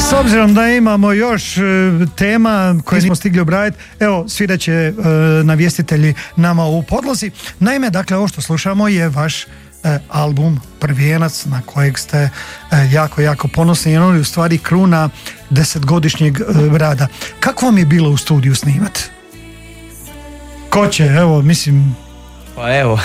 S obzirom da imamo još tema koje nismo stigli obraditi, evo, svirat će navjestitelji nama u podlozi. Naime, dakle, ovo što slušamo je vaš album Prvijenac, na kojeg ste jako, jako ponosni, i on je u stvari kruna 10-godišnjeg rada. Kako vam je bilo u studiju snimati? Ko će, evo, mislim... Pa evo,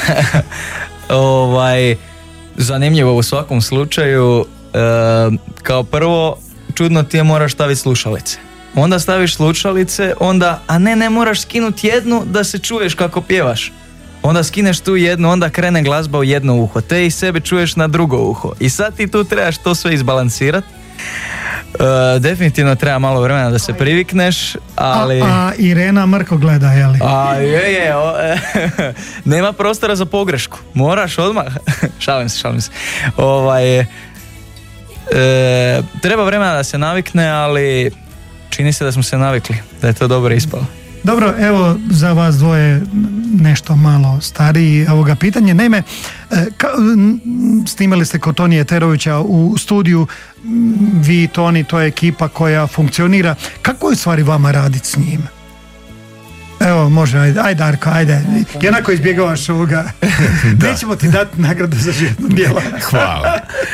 zanimljivo u svakom slučaju. Kao prvo, čudno ti je moraš staviti slušalice. Onda staviš slušalice, onda, a ne moraš skinuti jednu da se čuješ kako pjevaš. Onda skineš tu jednu, onda krene glazba u jedno uho, te i sebe čuješ na drugo uho. I sad ti tu trebaš to sve izbalansirati. Definitivno treba malo vremena da se privikneš, ali... A Irena mrko gleda, jeli? Nema prostora za pogrešku. Moraš odmah... Šalim se. Treba vremena da se navikne, ali čini se da smo se navikli, da je to dobro ispalo. Dobro, evo za vas dvoje nešto malo stariji ovoga pitanje. Naime, snimali ste kod Tonije Terovića u studiju, vi i Toni, to je ekipa koja funkcionira. Kako je u stvari vama raditi s njim? Evo, može, ajde Darko, ajde. Jednako izbjegavaš ovoga. Nećemo ti dati nagradu za životno djelo. Hvala.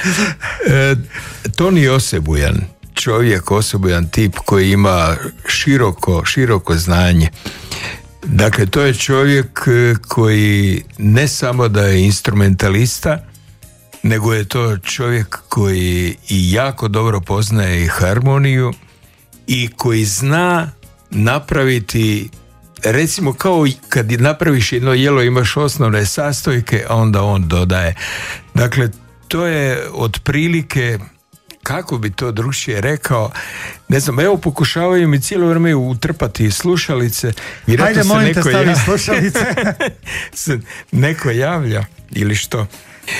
Toni je osebujan čovjek, osebujan tip koji ima široko znanje. Dakle, to je čovjek koji ne samo da je instrumentalista, nego je to čovjek koji i jako dobro poznaje i harmoniju i koji zna napraviti, recimo kao kad napraviš jedno jelo, imaš osnovne sastojke, a onda on dodaje. Dakle, to je otprilike, kako bi to drugčije rekao, ne znam, evo pokušavaju mi cijelo vrijeme utrpati slušalice. Ajde, molim te, stavi slušalice. Neko javlja ili što.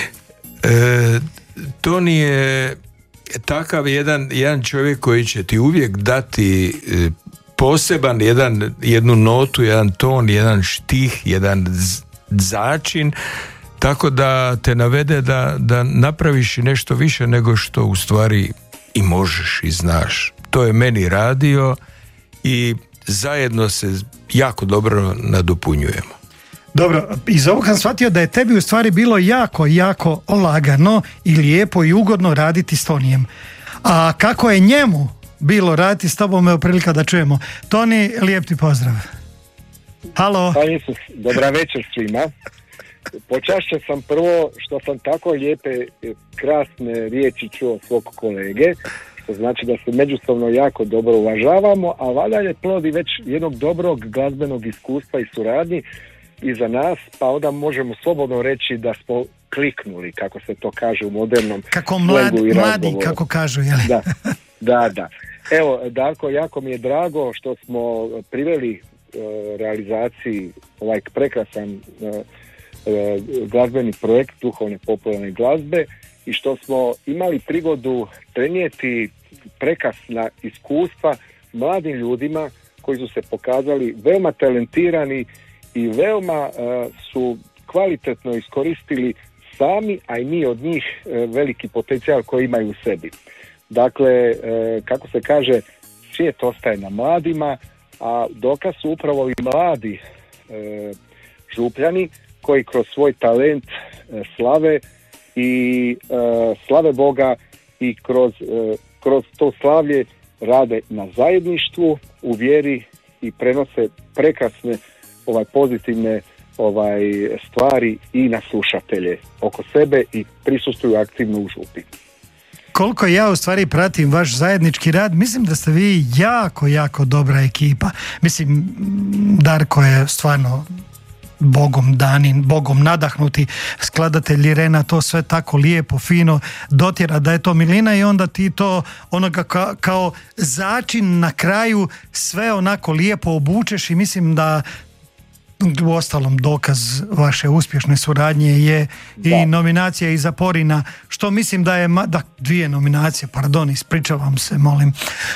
Toni je takav jedan čovjek koji će ti uvijek dati poseban jednu notu, jedan ton, jedan štih, jedan začin, tako da te navede da napraviš nešto više nego što u stvari i možeš i znaš. To je meni radio i zajedno se jako dobro nadopunjujemo. Dobro, iz ovog sam shvatio da je tebi u stvari bilo jako, jako lagano i lijepo i ugodno raditi s Tonijem. A kako je njemu bilo raditi s tobom, je prilika da čujemo. Toni, lijep ti pozdrav. Halo. Pa Isus, dobra večer svima. Počašćen sam prvo što sam tako lijepe, krasne riječi čuo svog kolege, što znači da se međusobno jako dobro uvažavamo, a valjda je plod i već jednog dobrog glazbenog iskustva i suradnji iza nas, pa onda možemo slobodno reći da smo kliknuli, kako se to kaže u modernom kako mladi, kako kažu, jel? Da. Evo, Darko, jako mi je drago što smo priveli realizaciji ovaj prekrasan glazbeni projekt duhovne popularne glazbe i što smo imali prigodu prenijeti prekrasna iskustva mladim ljudima koji su se pokazali veoma talentirani i veoma su kvalitetno iskoristili sami, a i mi od njih veliki potencijal koji imaju u sebi. Dakle, kako se kaže, svijet ostaje na mladima, a dokaz su upravo i mladi župljani koji kroz svoj talent slave i slave Boga i kroz to slavlje rade na zajedništvu, u vjeri i prenose prekrasne pozitivne stvari i na slušatelje oko sebe i prisustvuju aktivno u župi. Koliko ja u stvari pratim vaš zajednički rad, mislim da ste vi jako, jako dobra ekipa. Mislim, Darko je stvarno Bogom danin, Bogom nadahnuti skladatelj, Irena to sve tako lijepo, fino dotjera da je to milina i onda ti to onoga kao začin na kraju sve onako lijepo obučeš i mislim da u ostalom dokaz vaše uspješne suradnje je i nominacija i za Porina, što mislim da je 2 nominacije, ispričavam se, molim.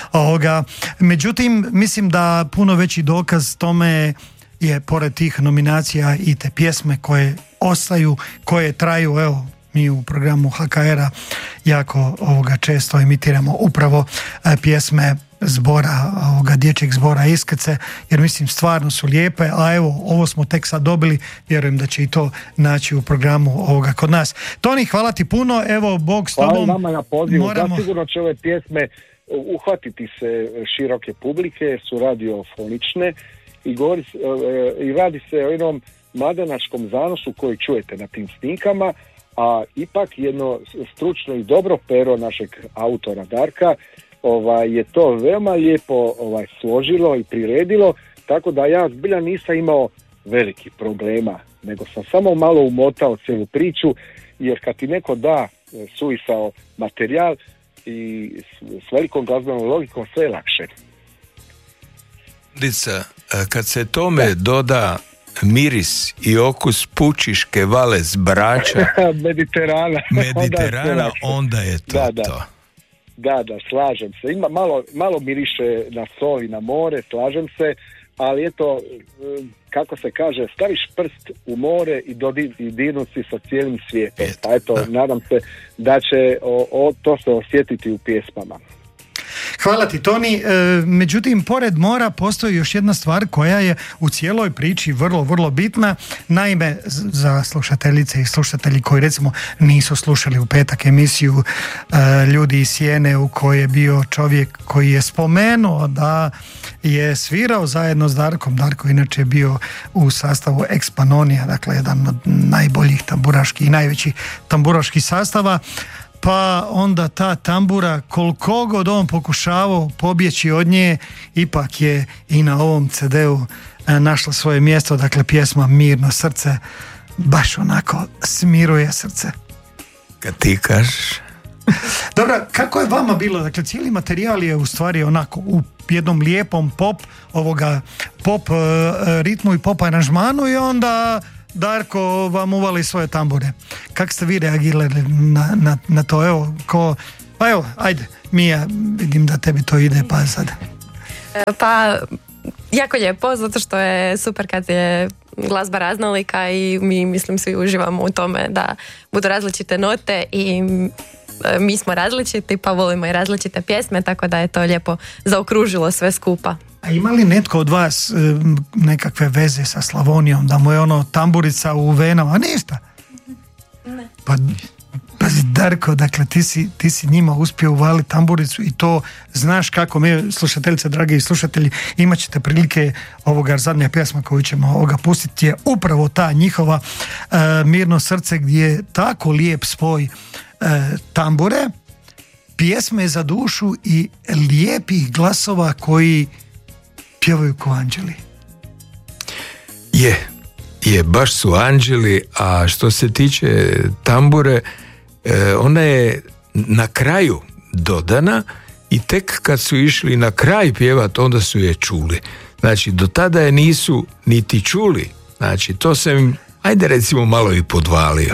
Međutim, mislim da puno veći dokaz tome je pored tih nominacija i te pjesme koje ostaju, koje traju, evo, mi u programu HKR-a jako često emitiramo upravo pjesme zbora, dječjeg zbora Iskrice, jer mislim stvarno su lijepe, a evo ovo smo tek sad dobili, vjerujem da će i to naći u programu kod nas. Toni, hvala ti puno, evo Bog s tobom. Hvala vama na pozivu, moramo... da sigurno će ove pjesme uhvatiti se široke publike, su radiofonične i radi se o jednom mladenačkom zanosu koji čujete na tim snimkama, a ipak jedno stručno i dobro pero našeg autora Darka je to veoma lijepo složilo i priredilo, tako da ja zbilja nisam imao velikih problema, nego sam samo malo umotao cijelu priču, jer kad ti neko da suvisao materijal i s velikom glazbenom logikom, sve je lakše. Dica, kad se tome doda miris i okus pučiške vale s Brača Mediterana, onda je to to. Da, slažem se. Ima malo miriše na sol i na more, slažem se, ali eto, kako se kaže, staviš prst u more i dirnuti sa cijelim svijetom. Pa eto, nadam se da će to se osjetiti u pjesmama. Hvala ti, Toni. Međutim, pored mora postoji još jedna stvar koja je u cijeloj priči vrlo, vrlo bitna. Naime, za slušateljice i slušatelji koji recimo nisu slušali u petak emisiju Ljudi iz Sjene, u kojoj je bio čovjek koji je spomenuo da je svirao zajedno s Darkom. Darko inače je bio u sastavu Ex-Panonija, dakle jedan od najboljih tamburaških i najvećih tamburaških sastava. Pa onda ta tambura, koliko god on pokušavao pobjeći od nje, ipak je i na ovom CD-u našla svoje mjesto. Dakle, pjesma Mirno srce baš onako smiruje srce. Kad ti kažeš. Dobro, kako je vama bilo? Dakle, cijeli materijal je u stvari onako u jednom lijepom pop ritmu i pop aranžmanu i onda Darko vam uvali svoje tambure. Kako ste vi reagirali na to? Evo, ajde, Mija, vidim da tebi to ide, pa sad. Pa, jako lijepo, zato što je super kad je glazba raznolika i mi, mislim, svi uživamo u tome da budu različite note i mi smo različiti, pa volimo i različite pjesme, tako da je to lijepo zaokružilo sve skupa. A ima li netko od vas nekakve veze sa Slavonijom, da mu je tamburica u venama? Ništa? Ne. Pazi, Darko, dakle ti si njima uspio uvaliti tamburicu i to znaš kako. Mi, slušateljice, dragi slušatelji, imat ćete prilike zadnja pjesma koju ćemo pustiti je upravo ta njihova Mirno srce, gdje je tako lijep spoj tambure, pjesme za dušu i lijepih glasova koji pjevaju ko anđeli. Je, baš su anđeli, a što se tiče tambure, ona je na kraju dodana i tek kad su išli na kraj pjevat, onda su je čuli. Znači, do tada je nisu niti čuli. Znači, to sam, ajde recimo, malo i podvalio.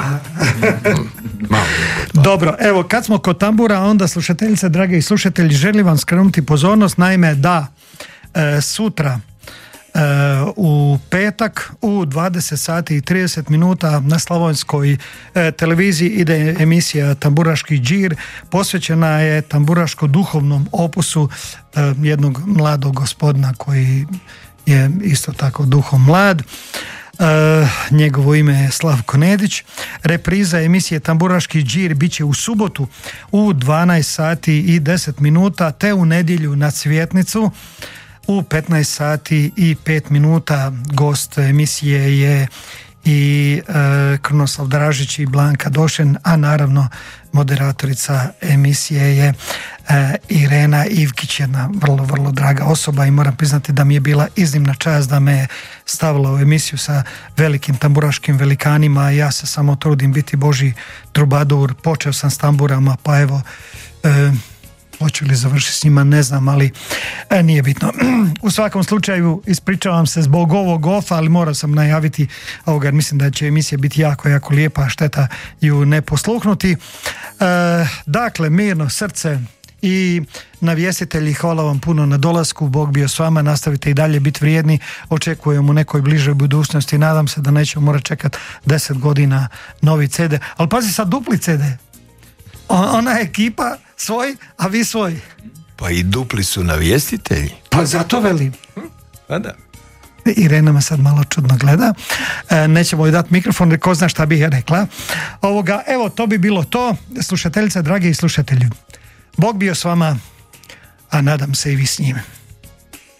Dobro, evo, kad smo kod tambura, onda slušateljice, drage i slušatelji, želim vam skrenuti pozornost, naime da sutra u petak u 20 sati i 30 minuta na slavonskoj televiziji ide emisija Tamburaški džir, posvećena je tamburaško duhovnom opusu jednog mladog gospodina koji je isto tako duhom mlad. Njegovo ime je Slavko Nedić. Repriza emisije Tamburaški džir bit će u subotu u 12 sati i 10 minuta te u nedjelju na Cvjetnicu u 15 sati i 5 minuta. Gost emisije je i Krunoslav Dražić i Blanka Došen, a naravno moderatorica emisije je Irena Ivkić, jedna vrlo, vrlo draga osoba i moram priznati da mi je bila iznimna čast da me je stavila u emisiju sa velikim tamburaškim velikanima. Ja se samo trudim biti Božji trubadur, počeo sam s tamburama, pa evo hoću li završiti s njima, ne znam, ali nije bitno. U svakom slučaju ispričavam se zbog ovog ofa, ali morao sam najaviti ovoga, jer mislim da će emisija biti jako, jako lijepa, šteta ju ne posluhnuti. Dakle, Mirno srce I navjestitelji, hvala vam puno na dolasku, Bog bio s vama, nastavite i dalje biti vrijedni, očekujemo u nekoj bližoj budućnosti, nadam se da nećemo morati čekati 10 godina novi CD, ali pazi sad dupli CD, ona ekipa svoj, a vi svoj. Pa i dupli su navjestitelji. Pa zato velim. Pa da. Irena me sad malo čudno gleda. Nećemo joj dati mikrofon, jer ko zna šta bih rekla. Evo, to bi bilo to. Slušateljice, dragi slušatelji, Bog bio s vama, a nadam se i vi s njime.